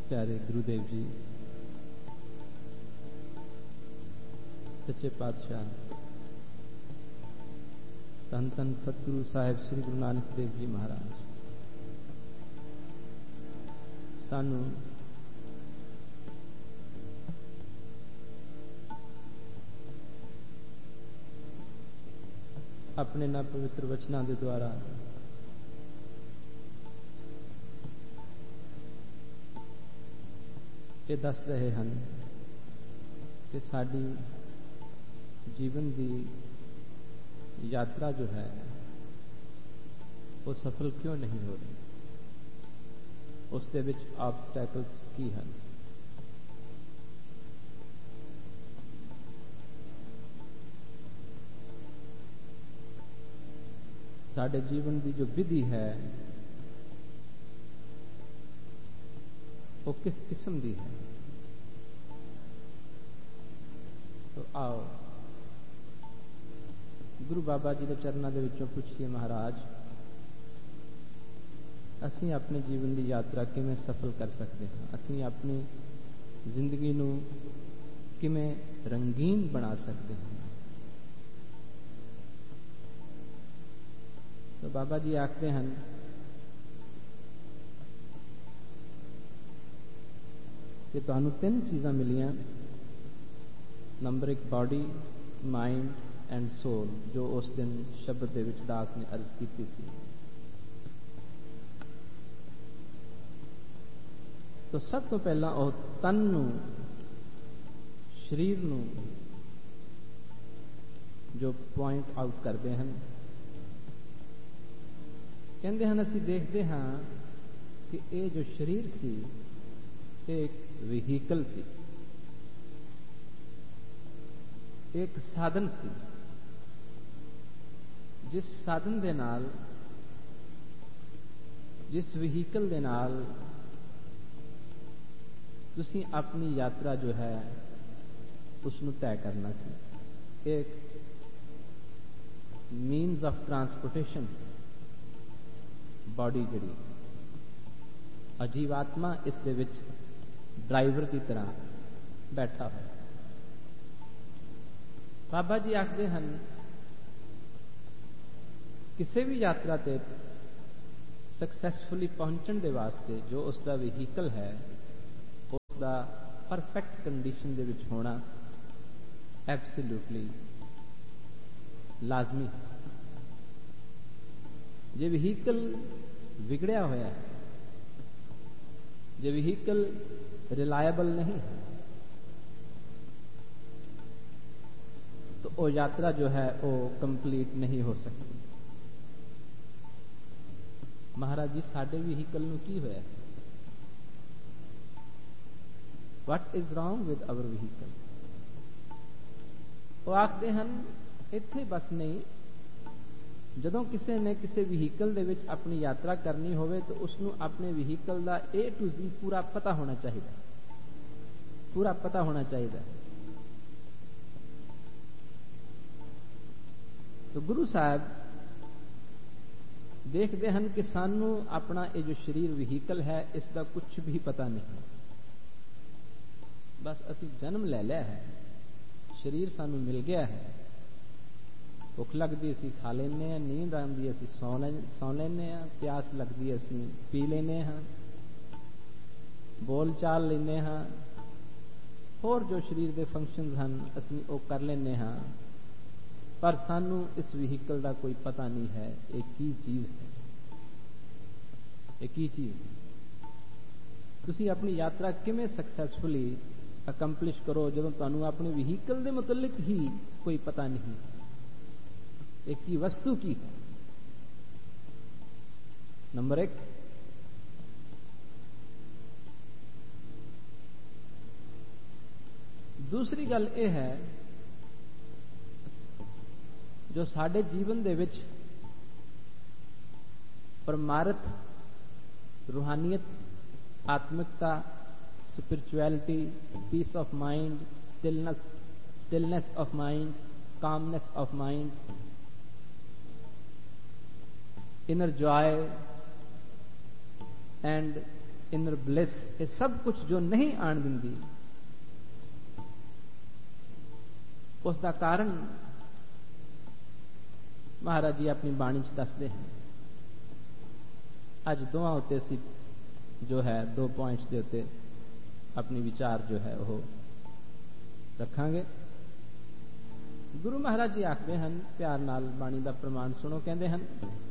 प्यारे गुरुदेव जी, सच्चे पातशाह धन धन सतगुरु साहिब श्री गुरु नानक देव जी महाराज सानू अपने ना पवित्र वचनां दे द्वारा ये दस रहे हैं कि साडी जीवन की यात्रा जो है वो सफल क्यों नहीं हो रही, उसके विच ऑब्स्टैकल्स की हैं। साडे जीवन की जो विधि है वो किस किस्म की है। तो आओ गुरु बाबा जी के चरणों के विचों पूछिए, महाराज असीं अपने जीवन की यात्रा किवें सफल कर सकते हैं, असीं अपनी जिंदगी नूं किवें रंगीन बना सकते हैं। तो बाबा जी आखते हैं कि तुहानूं तीन चीज़ां मिलियां, नंबर एक बॉडी, माइंड एंड सोल, जो उस दिन शब्द दे विच दास ने अर्ज की सी। तो सब तो पहला वह तन नूं, शरीर नूं जो पॉइंट आउट करते हैं, कहते हैं असीं देखते हाँ कि ये जो शरीर सी एक व्हीकल सी, एक साधन सी, जिस साधन दे नाल, जिस व्हीकल दे नाल तुसीं अपनी यात्रा जो है उसनूं तय करना सी। एक मीन्स ऑफ ट्रांसपोर्टेशन बॉडी जिहड़ी अजीवात्मा इस दे विच ड्राइवर की तरह बैठा है। बाबा जी आखते हैं किसी भी यात्रा ते सक्सैसफुली पहुंचने के वास्ते जो उसका व्हीकल है उसका परफेक्ट कंडीशन दे विच होना एब्सोल्यूटली लाजमी है। जे व्हीकल बिगड़िया होया है, जे व्हीकल रिलायबल नहीं है, तो वो यात्रा जो है वो कंप्लीट नहीं हो सकती। महाराज जी साडे व्हीकल नूं की होया, what is wrong with our vehicle. वो आखते हैं इत्थे बस नहीं, जदों किसी ने किसी व्हीकल दे विच अपनी यात्रा करनी होवे तो उसनूं अपने व्हीकल का A to Z पूरा पता होना चाहिए, पूरा पता होना चाहिए। तो गुरु साहब देखते हैं कि सानू अपना ये जो शरीर व्हीकल है इसका कुछ भी पता नहीं, बस असी जन्म ले लिया है, शरीर सानू मिल गया है, भुख लगती असी खा लेने, नींद आती असी सौ लेने, प्यास लगती असी पी लेने हाँ, बोल चाल लेने हाँ, होर जो शरीर के फंक्शन हैं असी वो कर लेने हाँ, पर सानू इस व्हीकल का कोई पता नहीं है एक ही चीज है, एक ही चीज है। तुसी अपनी यात्रा किमें सक्सैसफुली अकंप्लिश करो जदों तुहानू अपने व्हीकल के मुतलिक ही कोई पता नहीं, एक ही वस्तु की है। नंबर एक, दूसरी गल यह है जो साडे जीवन दे विच परमार्थ, रूहानियत, आत्मिकता, spirituality, piece of mind, stillness of mind, calmness of mind, inner Joy and inner bliss, ਇਹ ਸਭ ਕੁਝ ਜੋ ਨਹੀਂ ਆਣ ਦਿੰਦੀ, ਉਸ ਦਾ ਕਾਰਨ ਮਹਾਰਾਜ ਜੀ ਆਪਣੀ ਬਾਣੀ 'ਚ ਦੱਸਦੇ ਹਨ। ਅੱਜ ਦੋਵਾਂ ਉੱਤੇ ਅਸੀਂ ਜੋ ਹੈ 2 ਪੁਆਇੰਟਸ ਦੇ ਉੱਤੇ ਆਪਣੀ ਵਿਚਾਰ ਜੋ ਹੈ ਉਹ ਰੱਖਾਂਗੇ। ਗੁਰੂ ਮਹਾਰਾਜ ਜੀ ਆਖਦੇ ਹਨ, ਪਿਆਰ ਨਾਲ ਬਾਣੀ ਦਾ ਪ੍ਰਮਾਣ ਸੁਣੋ, ਕਹਿੰਦੇ ਹਨ,